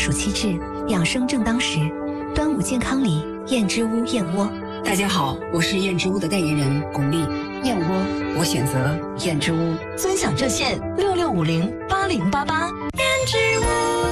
暑气至，养生正当时。端午健康礼，燕之屋燕窝。 大家好，我是燕之屋的代言人巩俐。燕窝，我选择燕之屋。 尊享热线66508088。燕之屋。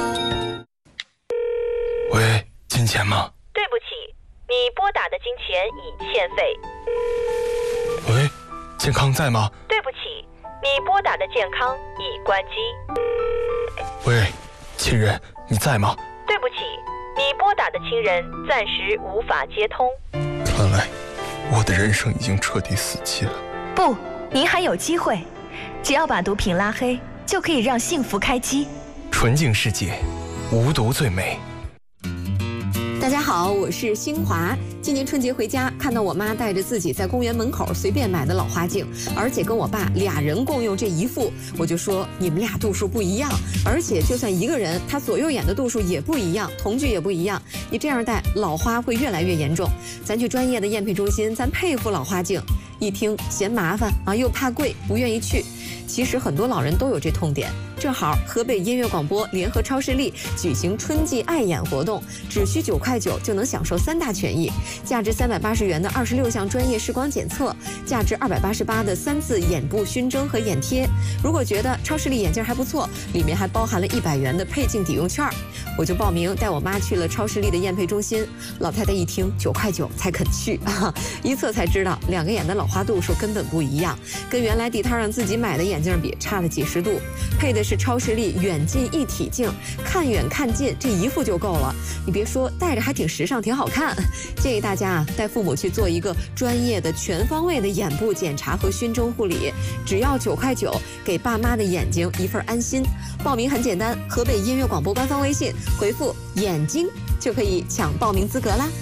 喂，金钱吗？ 对不起，你拨打的金钱已欠费。 喂，健康在吗？ 对不起，你拨打的健康已关机。 喂，亲人，你在吗？ 对不起，你拨打的亲人暂时无法接通。 看来我的人生已经彻底死期了。 不，您还有机会，只要把毒品拉黑，就可以让幸福开机。 纯净世界，无毒最美。 大家好，我是新华。今年春节回家，看到我妈带着自己在公园门口随便买的老花镜，而且跟我爸俩人共用这一副，我就说你们俩度数不一样，而且就算一个人，他左右眼的度数也不一样，瞳距也不一样，你这样戴老花会越来越严重。咱去专业的验配中心，咱配副老花镜。一听嫌麻烦啊，又怕贵，不愿意去。其实很多老人都有这痛点。正好河北音乐广播联合超视力举行春季爱眼活动，只需9块9就能享受3大权益：价值380元的26项专业视光检测，价值288的3次眼部熏蒸和眼贴。如果觉得超视力眼镜还不错，里面还包含了100元的配镜抵用券。我就报名带我妈去了超视力的验配中心。老太太一听9块9才肯去啊，一测才知道2个眼的老花度数根本不一样，跟原来地摊上自己买的眼镜比差了几十度。配的是超视力远近一体镜，看远看近这一副就够了。你别说，戴着还挺时尚，挺好看。建议大家啊，带父母去做一个专业的全方位的眼部检查和熏蒸护理，只要9块9，给爸妈的眼睛一份安心。报名很简单，河北音乐广播官方微信回复眼睛就可以抢报名资格啦。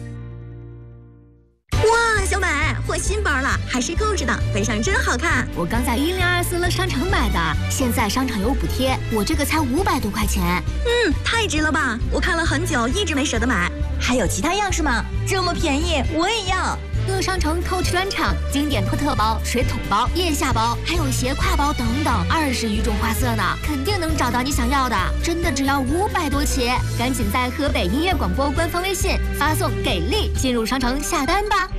哇，小美换新包了，还是购置的，背上真好看。 我刚在1024乐商城买的，现在商场有补贴，我这个才500多块钱。 太值了吧！我看了很久，一直没舍得买。还有其他样式吗？这么便宜，我也要。 乐商城Coach专场，经典托特包、水桶包、腋下包，还有斜挎包等等，20余种花色呢，肯定能找到你想要的。真的只要500多起，赶紧在河北音乐广播官方微信发送“给力”进入商城下单吧。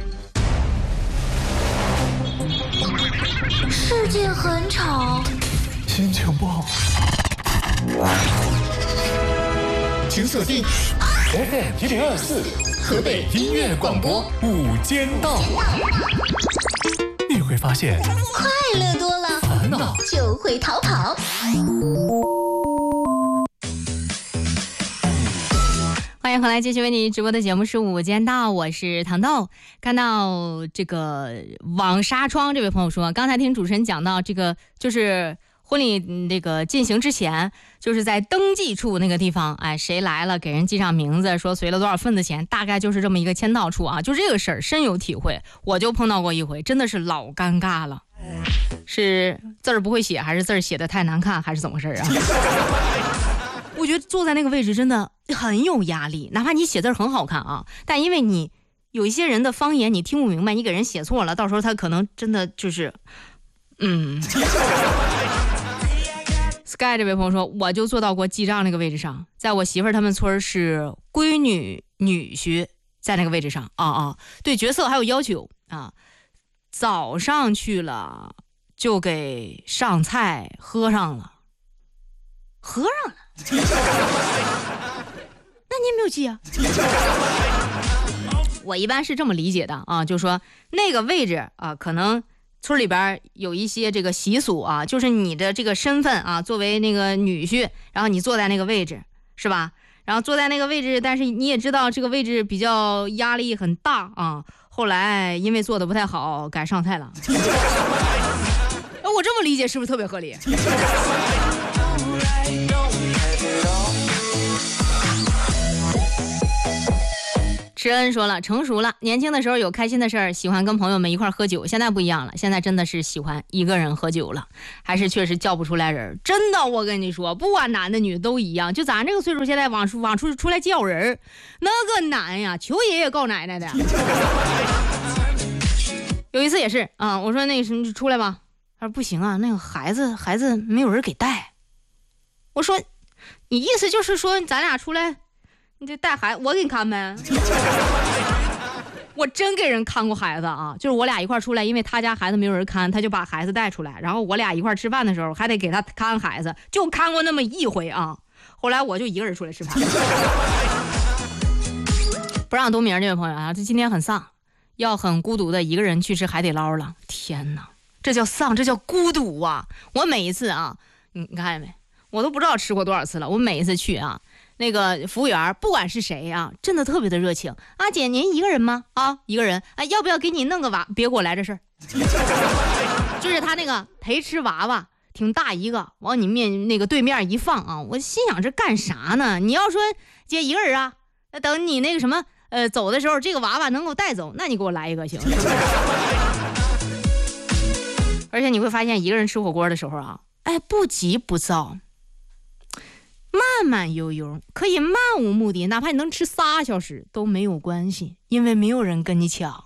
世界很吵， 心情不好， 请锁定 FM1024河北音乐广播午间到，你会发现快乐多了， 烦恼就会逃跑。欢迎回来，继续为你直播的节目是午间到，我是糖豆。看到这个网纱窗，这位朋友说，刚才听主持人讲到这个，就是婚礼那个进行之前，就是在登记处那个地方，哎，谁来了给人记上名字，说随了多少份子钱，大概就是这么一个签到处啊。就这个事儿深有体会，我就碰到过一回，真的是老尴尬了。是字儿不会写，还是字儿写的太难看，还是怎么回事啊？我觉得坐在那个位置真的很有压力，哪怕你写字很好看啊，但因为你有一些人的方言你听不明白，你给人写错了，到时候他可能真的就是Sky 这位朋友说，我就坐到过记账那个位置上，在我媳妇儿他们村是闺女女婿在那个位置上对角色还有要求啊，早上去了就给上菜喝上了。那你也没有记啊？我一般是这么理解的啊，就是说那个位置啊，可能村里边有一些这个习俗啊，就是你的这个身份啊，作为那个女婿，然后你坐在那个位置，是吧？然后坐在那个位置，但是你也知道这个位置比较压力很大啊。后来因为做的不太好，改上菜了。我这么理解是不是特别合理？施恩说了，成熟了，年轻的时候有开心的事儿，喜欢跟朋友们一块喝酒，现在不一样了，现在真的是喜欢一个人喝酒了，还是确实叫不出来人。真的，我跟你说，不管男的女的都一样，就咱这个岁数，现在往出来叫人，那个难呀，求爷爷告奶奶的。有一次也是啊，我说那个什么出来吧，他说不行啊，那个孩子没有人给带。我说你意思就是说咱俩出来，你得带孩子，我给你看呗。我真给人看过孩子啊，就是我俩一块出来，因为他家孩子没有人看，他就把孩子带出来，然后我俩一块吃饭的时候还得给他看孩子，就看过那么一回啊。后来我就一个人出来吃饭。不让东明这位朋友啊，这今天很丧，要很孤独的一个人去吃海底捞了。天哪，这叫丧，这叫孤独啊！我每一次啊，你看见没？我都不知道吃过多少次了。我每一次去啊，那个服务员不管是谁啊，真的特别的热情。啊姐，您一个人吗？啊，一个人。哎，要不要给你弄个娃？别给我来这事儿。就是他那个陪吃娃娃，挺大一个，往你那个对面一放啊，我心想这干啥呢？你要说姐一个人啊，那等你那个什么走的时候，这个娃娃能够带走，那你给我来一个行。而且你会发现，一个人吃火锅的时候啊，哎，不急不躁。慢慢悠悠，可以漫无目的，哪怕你能吃3小时都没有关系，因为没有人跟你抢。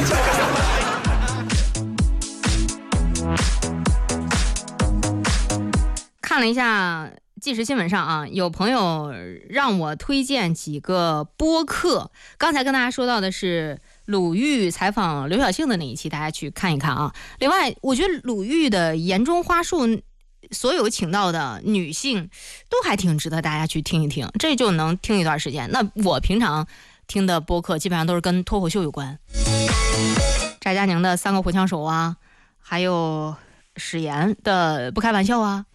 看了一下即时新闻上啊，有朋友让我推荐几个播客。刚才跟大家说到的是鲁豫采访刘晓庆的那一期，大家去看一看啊。另外，我觉得鲁豫的言中花树，所有请到的女性都还挺值得大家去听一听，这就能听一段时间。那我平常听的播客基本上都是跟脱口秀有关，翟佳宁的3个火枪手啊，还有史岩的不开玩笑啊，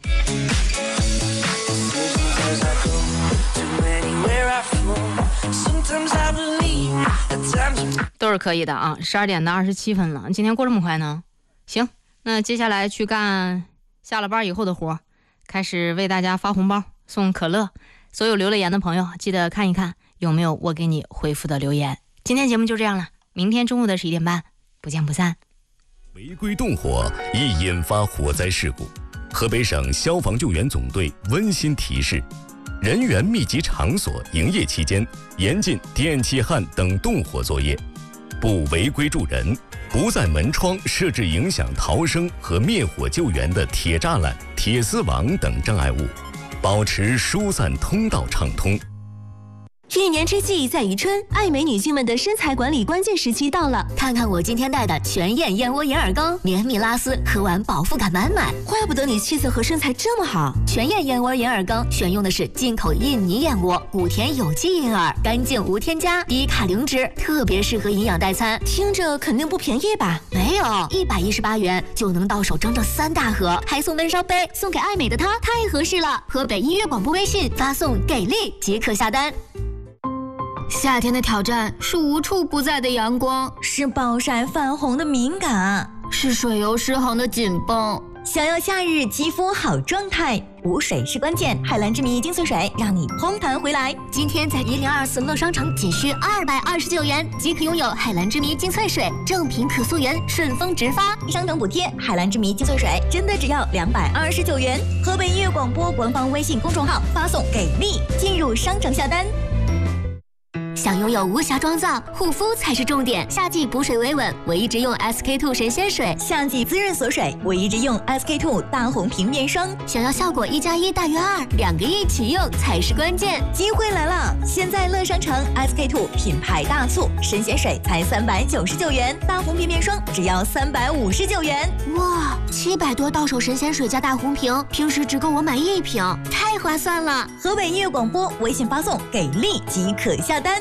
都是可以的啊。12点的27分了，今天过这么快呢？行，那接下来去干下了班以后的活，开始为大家发红包送可乐。所有留了言的朋友记得看一看有没有我给你回复的留言。今天节目就这样了，明天中午的11点半不见不散。 违规动火易引发火灾事故，河北省消防救援总队温馨提示：人员密集场所营业期间，严禁电气焊等动火作业，不违规助人，不在门窗设置影响逃生和灭火救援的铁栅栏、铁丝网等障碍物，保持疏散通道畅通。 一年之计在于春，爱美女性们的身材管理关键时期到了。看看我今天带的全燕燕窝银耳羹，绵密拉丝，喝完饱腹感满满。怪不得你气色和身材这么好。全燕燕窝银耳羹选用的是进口印尼燕窝，谷田有机银耳，干净无添加，低卡零脂，特别适合营养代餐。听着肯定不便宜吧？没有，118元就能到手整整3大盒，还送温烧杯，送给爱美的她，太合适了。河北音乐广播微信发送给力即可下单。夏天的挑战是无处不在的阳光， 是暴晒泛红的敏感， 是水油失衡的紧绷。 想要夏日肌肤好状态，补水是关键。海蓝之谜精粹水让你嘭弹回来。 今天在1024乐商城仅需229元即可拥有海蓝之谜精粹水，正品可溯源，顺丰直发， 商城补贴。海蓝之谜精粹水真的只要229元。河北音乐广播官方微信公众号发送给力，进入商城下单。 想拥有无瑕妆造，护肤才是重点。夏季补水维稳，我一直用 SK2 神仙水； 夏季滋润锁水，我一直用 SK2 大红瓶面霜。 想要效果1+1大于2，2个一起用才是关键。 机会来了！现在乐商城 SK2 品牌大促，神仙水才399元，大红瓶面霜只要359元。 哇，700多到手神仙水加大红瓶，平时只够我买1瓶，太划算了！ 河北音乐广播微信发送给力即可下单。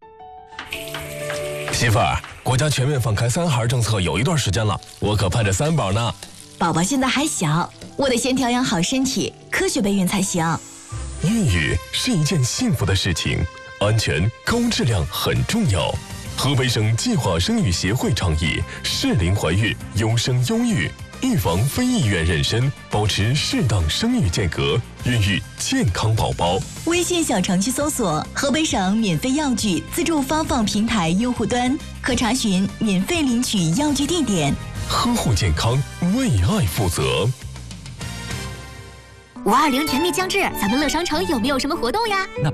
媳妇儿，国家全面放开3孩政策有一段时间了，我可盼着3宝呢。 宝宝现在还小，我得先调养好身体，科学备孕才行。 孕育是一件幸福的事情，安全高质量很重要。河北省计划生育协会倡议适龄怀孕，优生优育，预防非意愿妊娠，保持适当生育间隔，孕育健康宝宝。 微信小程序搜索河北省免费药具自助发放平台用户端，可查询免费领取药具地点。 呵护健康，为爱负责。 520甜蜜将至，咱们乐商城有没有什么活动呀？ 那